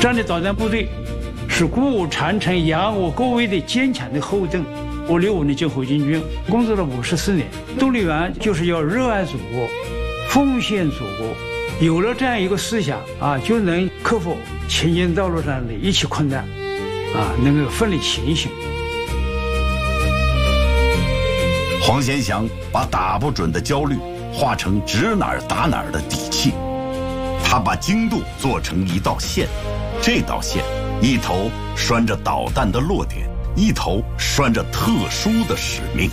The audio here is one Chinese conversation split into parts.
这样的导弹部队是鼓舞长城、扬我各位的坚强的后盾。我65年进红巾军，工作了54年。动力员就是要热爱祖国，奉献祖国。有了这样一个思想啊，就能克服前进道路上的一切困难，啊，能够奋力前行。 黄贤祥把打不准的焦虑化成指哪儿打哪儿的底气，他把精度做成一道线，这道线一头拴着导弹的落点，一头拴着特殊的使命。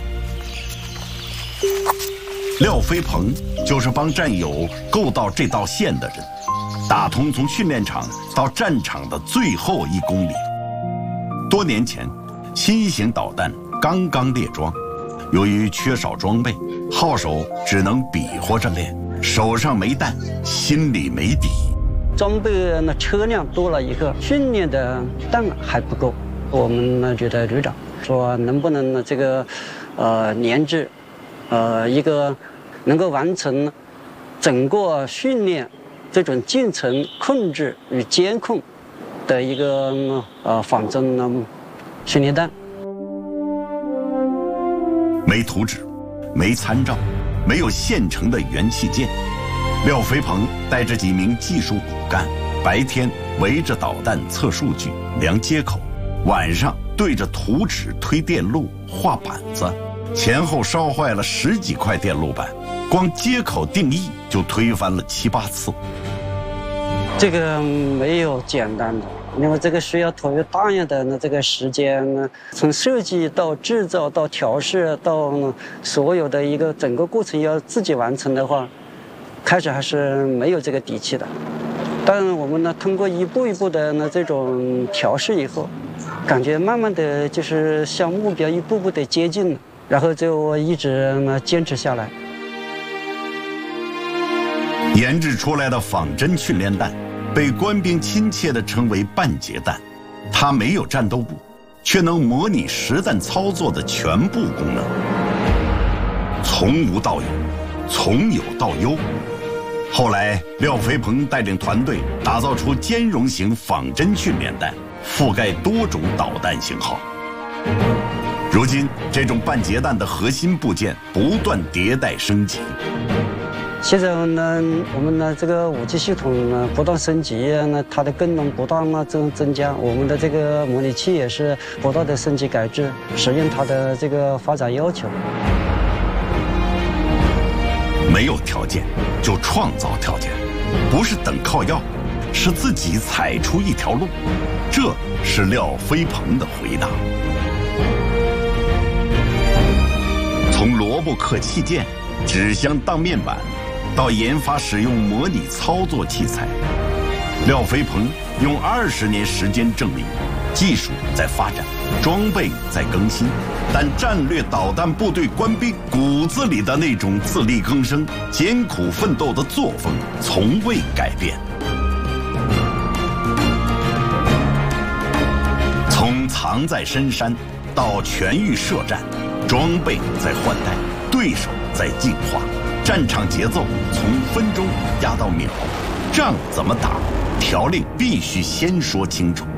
廖飞鹏就是帮战友构造这道线的人，打通从训练场到战场的最后1公里。多年前，新型导弹刚刚列装，由于缺少装备，号手只能比划着练，手上没弹，心里没底。 装备那车辆多了以后，训练的弹还不够。我们呢觉得旅长说，能不能呢这个研制一个能够完成整个训练这种进程控制与监控的一个仿真呢训练弹。 没图纸，没参照，没有现成的元器件。廖飞鹏带着几名技术骨干，白天围着导弹测数据、量接口，晚上对着图纸推电路、画板子，前后烧坏了10几块电路板，光接口定义就推翻了7、8次。 这个没有简单的，因为这个需要投入大量的这个时间呢，从设计到制造到调试到所有的一个整个过程要自己完成的话，开始还是没有这个底气的。但我们呢，通过一步一步的这种调试以后，感觉慢慢的就是向目标一步步的接近了，然后就一直坚持下来。 研制出来的仿真训练弹被官兵亲切地称为半截弹，它没有战斗部，却能模拟实弹操作的全部功能，从无到有，从有到优。后来廖飞鹏带领团队打造出兼容型仿真训练弹，覆盖多种导弹型号。如今这种半截弹的核心部件不断迭代升级。 现在呢，我们的这个武器系统呢不断升级，它的功能不断增加，我们的这个模拟器也是不断的升级改制，适应它的这个发展要求。 没有条件就创造条件，不是等靠要，是自己踩出一条路。这是廖飞鹏的回答。从萝卜刻器件、纸箱当面板，到研发使用模拟操作器材，廖飞鹏用20年时间证明，技术在发展，装备在更新，但战略导弹部队官兵骨子里的那种自力更生、艰苦奋斗的作风从未改变。从藏在深山到全域设战，装备在换代，对手在进化，战场节奏从分钟压到秒，仗怎么打，条令必须先说清楚。